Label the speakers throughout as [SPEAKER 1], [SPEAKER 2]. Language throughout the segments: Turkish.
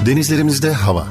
[SPEAKER 1] Denizlerimizde hava.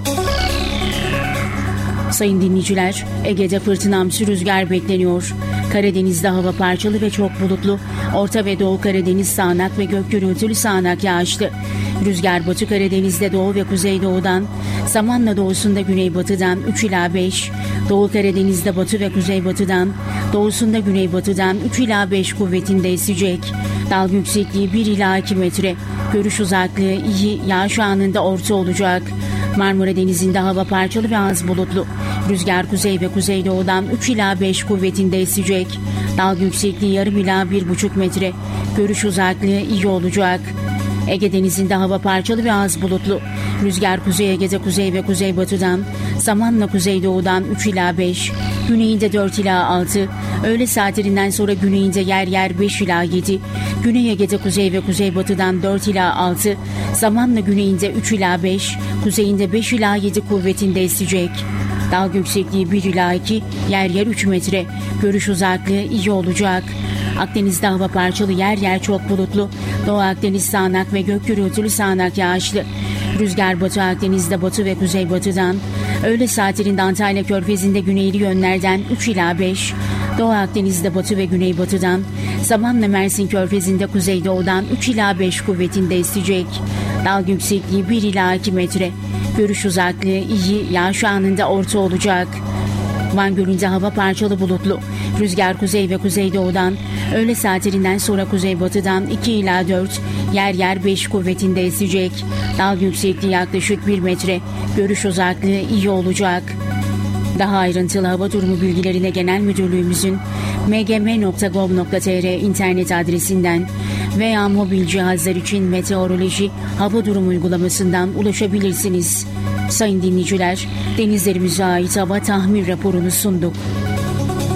[SPEAKER 2] Sayın dinleyiciler, Ege'de fırtınamsı rüzgar bekleniyor. Karadeniz'de hava parçalı ve çok bulutlu. Orta ve Doğu Karadeniz sağanak ve gök gürültülü sağanak yağışlı. Rüzgar Batı Karadeniz'de doğu ve kuzeydoğudan, Samanla doğusunda güneybatıdan 3 ila 5, Doğu Karadeniz'de batı ve kuzeybatıdan, doğusunda güneybatıdan 3 ila 5 kuvvetinde esecek. Dalga yüksekliği 1 ila 2 metre. Görüş uzaklığı iyi, yağış anında orta olacak. Marmara Denizi'nde hava parçalı ve az bulutlu. Rüzgar kuzey ve kuzeydoğudan 3 ila 5 kuvvetinde esecek. Dalga yüksekliği yarım ila 1,5 metre. Görüş uzaklığı iyi olacak. Ege Denizi'nde hava parçalı ve az bulutlu. Rüzgar Kuzey Ege'de kuzey ve kuzeybatıdan, Samanla kuzeydoğudan 3 ila 5, güneyinde 4 ila 6, öğle saatlerinden sonra güneyinde yer yer 5 ila 7, Güney Ege'de kuzey ve kuzeybatıdan 4 ila 6, Samanla güneyinde 3 ila 5, kuzeyinde 5 ila 7 kuvvetinde esecek. Dalga yüksekliği 1 ila 2, yer yer 3 metre, görüş uzaklığı iyi olacak. Akdeniz'de hava parçalı, yer yer çok bulutlu. Doğu Akdeniz sağanak ve gök gürültülü sağanak yağışlı. Rüzgar Batı Akdeniz'de batı ve kuzeybatıdan, öğle saatlerinde Antalya Körfezi'nde güneyli yönlerden 3 ila 5, Doğu Akdeniz'de batı ve güneybatıdan, Samanla Mersin Körfezi'nde kuzeydoğudan 3 ila 5 kuvvetinde esecek. Dalga yüksekliği 1 ila 2 metre. Görüş uzaklığı iyi, yağış anında orta olacak. Van Gölü'nde hava parçalı bulutlu. Rüzgar kuzey ve kuzeydoğudan, öğle saatlerinden sonra kuzeybatıdan 2 ila 4, yer yer 5 kuvvetinde esecek. Dalga yüksekliği yaklaşık 1 metre. Görüş uzaklığı iyi olacak. Daha ayrıntılı hava durumu bilgilerine Genel Müdürlüğümüzün mgm.gov.tr internet adresinden veya mobil cihazlar için meteoroloji hava durumu uygulamasından ulaşabilirsiniz. Sayın dinleyiciler, denizlerimize ait hava tahmin raporunu sunduk.